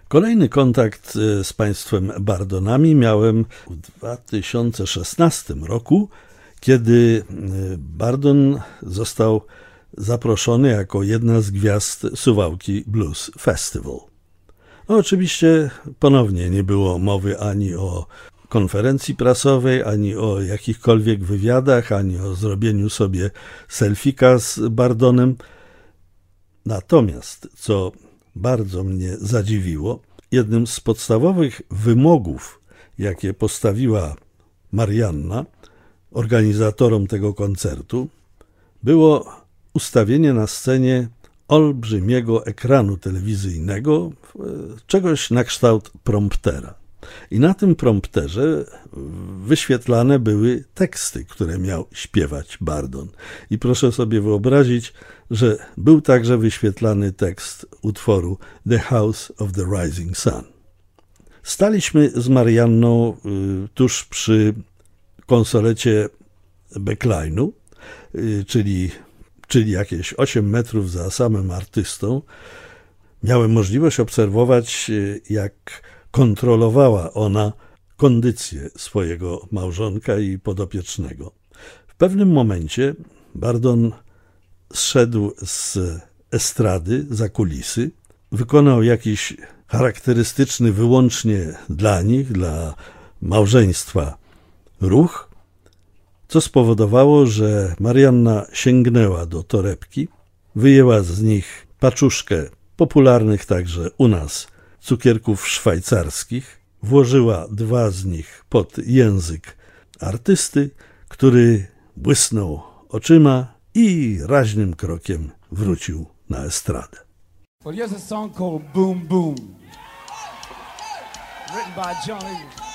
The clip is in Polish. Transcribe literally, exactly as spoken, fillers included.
Kolejny kontakt z państwem Bardonami miałem w dwa tysiące szesnastym roku, kiedy Bardon został zaproszony jako jedna z gwiazd Suwałki Blues Festival. No, oczywiście ponownie nie było mowy ani o konferencji prasowej, ani o jakichkolwiek wywiadach, ani o zrobieniu sobie selfika z Bardonem. Natomiast, co bardzo mnie zadziwiło, jednym z podstawowych wymogów, jakie postawiła Marianna organizatorom tego koncertu, było ustawienie na scenie olbrzymiego ekranu telewizyjnego, czegoś na kształt promptera. I na tym prompterze wyświetlane były teksty, które miał śpiewać Bardon. I proszę sobie wyobrazić, że był także wyświetlany tekst utworu The House of the Rising Sun. Staliśmy z Marianną y, tuż przy konsolecie backline'u, y, czyli, czyli jakieś osiem metrów za samym artystą. Miałem możliwość obserwować, y, jak kontrolowała ona kondycję swojego małżonka i podopiecznego. W pewnym momencie Bardon zszedł z estrady za kulisy, wykonał jakiś charakterystyczny wyłącznie dla nich, dla małżeństwa ruch, co spowodowało, że Marianna sięgnęła do torebki, wyjęła z nich paczuszkę popularnych także u nas cukierków szwajcarskich, włożyła dwa z nich pod język artysty, który błysnął oczyma i raźnym krokiem wrócił na estradę. Well, here's a song called Boom Boom, written by Johnny